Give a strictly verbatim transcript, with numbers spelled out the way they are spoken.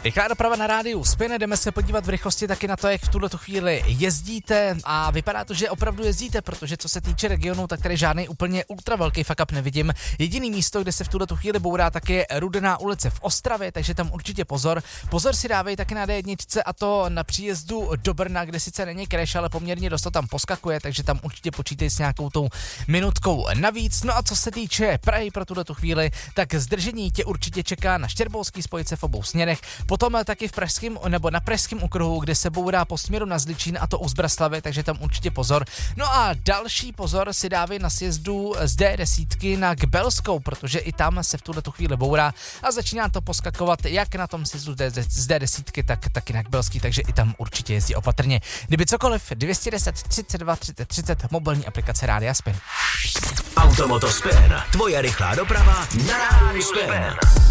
Rychlá doprava na rádiu Spin, jdeme se podívat v rychlosti taky na to, jak v tuhle chvíli jezdíte a vypadá to, že opravdu jezdíte, protože co se týče regionu, tak tady žádný úplně ultra velký fuck up nevidím. Jediný místo, kde se v tuhle chvíli bourá, tak je Rudená ulice v Ostravě, takže tam určitě pozor. Pozor si dávej taky na dé jedna a to na příjezdu do Brna, kde sice není crash, ale poměrně dost to tam poskakuje, takže tam určitě počítej s nějakou tou minutkou navíc. No a co se týče Prahy pro tuhle chvíli, tak zdržení tě určitě čeká na Štěrbolský spojice v obou směrech. Potom taky v pražském nebo na pražském okruhu, kde se bourá po směru na Zličín a to u Zbraslavy, takže tam určitě pozor. No a další pozor si dávej na sjezdu z dé deset na Kbelskou, protože i tam se v tuhle chvíli bourá a začíná to poskakovat jak na tom sjezdu z dé deset, tak taky na Kbelský, takže i tam určitě jezdí opatrně. Kdyby cokoliv, dvě stě deset třicet dva třicet třicet, mobilní aplikace Rádia Spin. Automoto Spin, tvoje rychlá doprava na Rádiu Spin.